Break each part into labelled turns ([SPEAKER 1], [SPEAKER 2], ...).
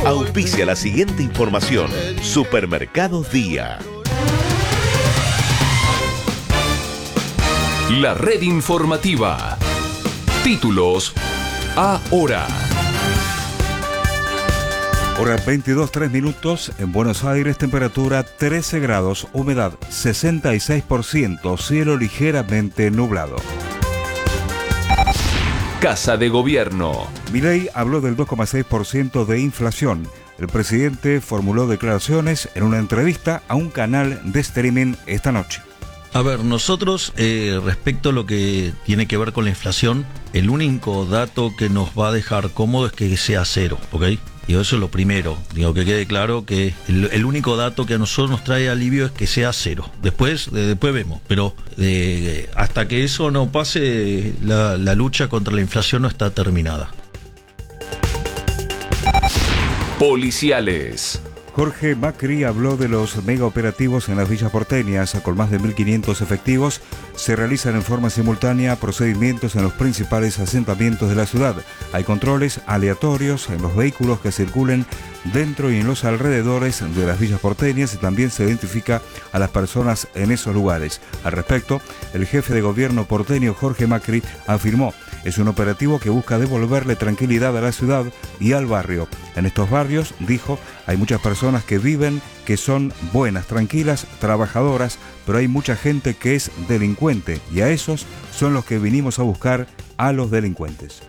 [SPEAKER 1] Auspicia la siguiente información. Supermercados Día.
[SPEAKER 2] La red informativa. Títulos ahora.
[SPEAKER 3] Hora 22:03 en Buenos Aires, temperatura 13 grados, humedad 66%, cielo ligeramente nublado.
[SPEAKER 2] Casa de Gobierno.
[SPEAKER 3] Milei habló del 2,6% de inflación. El presidente formuló declaraciones en una entrevista a un canal de streaming esta noche.
[SPEAKER 4] A ver, nosotros respecto a lo que tiene que ver con la inflación, el único dato que nos va a dejar cómodo es que sea cero, ¿ok? Digo, eso es lo primero. Digo, que quede claro que el único dato que a nosotros nos trae alivio es que sea cero. Después vemos, pero hasta que eso no pase, la lucha contra la inflación no está terminada.
[SPEAKER 2] Policiales.
[SPEAKER 3] Jorge Macri habló de los megaoperativos en las villas porteñas. Con más de 1.500 efectivos se realizan en forma simultánea procedimientos en los principales asentamientos de la ciudad. Hay controles aleatorios en los vehículos que circulen dentro y en los alrededores de las villas porteñas, y también se identifica a las personas en esos lugares. Al respecto, el jefe de gobierno porteño Jorge Macri afirmó: es un operativo que busca devolverle tranquilidad a la ciudad y al barrio. En estos barrios, dijo, hay muchas personas que viven, que son buenas, tranquilas, trabajadoras, pero hay mucha gente que es delincuente, y a esos son los que vinimos a buscar, a los delincuentes.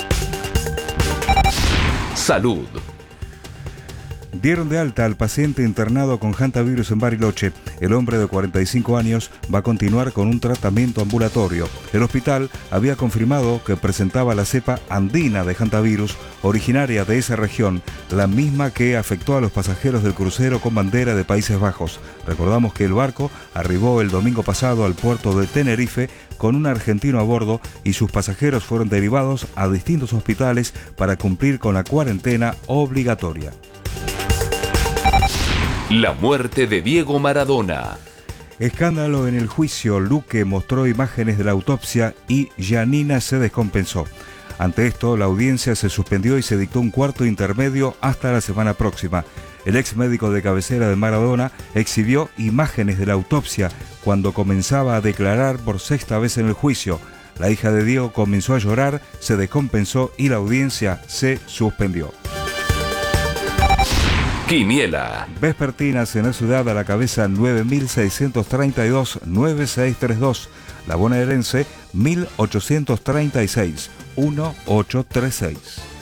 [SPEAKER 2] Salud.
[SPEAKER 3] Dieron de alta al paciente internado con hantavirus en Bariloche. El hombre de 45 años va a continuar con un tratamiento ambulatorio. El hospital había confirmado que presentaba la cepa andina de hantavirus, originaria de esa región, la misma que afectó a los pasajeros del crucero con bandera de Países Bajos. Recordamos que el barco arribó el domingo pasado al puerto de Tenerife con un argentino a bordo, y sus pasajeros fueron derivados a distintos hospitales para cumplir con la cuarentena obligatoria.
[SPEAKER 2] La muerte de Diego Maradona.
[SPEAKER 3] Escándalo en el juicio. Luque mostró imágenes de la autopsia y Giannina se descompensó. Ante esto, la audiencia se suspendió y se dictó un cuarto intermedio hasta la semana próxima. El ex médico de cabecera de Maradona exhibió imágenes de la autopsia cuando comenzaba a declarar por sexta vez en el juicio. La hija de Diego comenzó a llorar, se descompensó y la audiencia se suspendió.
[SPEAKER 2] Quiniela.
[SPEAKER 3] Vespertinas en la ciudad a la cabeza 9632-9632. La bonaerense 1836-1836.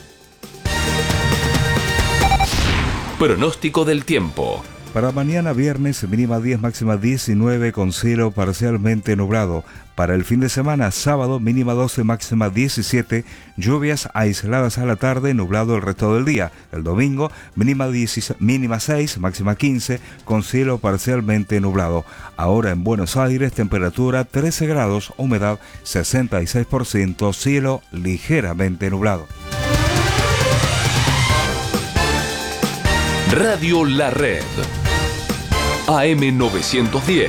[SPEAKER 2] Pronóstico del tiempo.
[SPEAKER 3] Para mañana viernes, mínima 10, máxima 19, con cielo parcialmente nublado. Para el fin de semana, sábado, mínima 12, máxima 17, lluvias aisladas a la tarde, nublado el resto del día. El domingo, mínima 6, máxima 15, con cielo parcialmente nublado. Ahora en Buenos Aires, temperatura 13 grados, humedad 66%, cielo ligeramente nublado.
[SPEAKER 2] Radio La Red. AM910.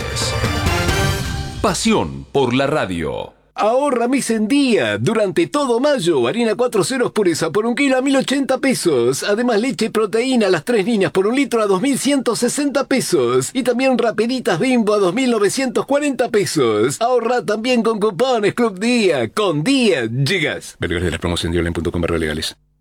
[SPEAKER 2] Pasión por la radio.
[SPEAKER 5] Ahorra mes en día. Durante todo mayo, harina 4 ceros pureza por 1 kilo a 1.080 pesos. Además, leche y proteína a las 3 niñas por 1 litro a 2.160 pesos. Y también rapiditas Bimbo a 2.940 pesos. Ahorra también con cupones Club Día. Con Día llegas. Ver de la promoción de online.com/legales.